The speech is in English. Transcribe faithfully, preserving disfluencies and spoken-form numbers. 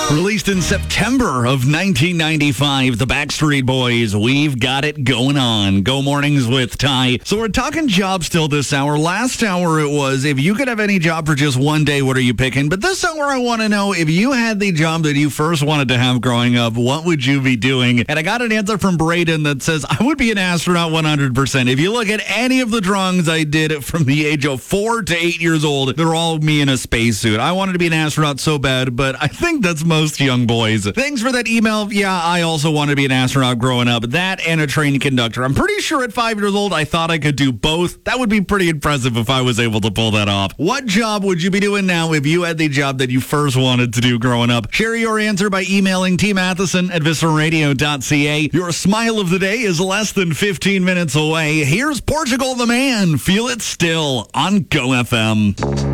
Released in September of nineteen ninety-five, the Backstreet Boys, We've Got It Going On. Go Mornings with Ty. So we're talking jobs still this hour. Last hour it was, if you could have any job for just one day, what are you picking? But this hour I want to know, if you had the job that you first wanted to have growing up, what would you be doing? And I got an answer from Braden that says, I would be an astronaut one hundred percent. If you look at any of the drawings I did from the age of four to eight years old, they're all me in a spacesuit. I wanted to be an astronaut so bad, but I think that's most young boys. Thanks for that email. Yeah, I also wanted to be an astronaut growing up. That and a train conductor. I'm pretty sure at five years old, I thought I could do both. That would be pretty impressive if I was able to pull that off. What job would you be doing now if you had the job that you first wanted to do growing up? Share your answer by emailing T Matheson at visceral radio dot c a. Your smile of the day is less than fifteen minutes away. Here's Portugal the Man. Feel It Still on Go F M.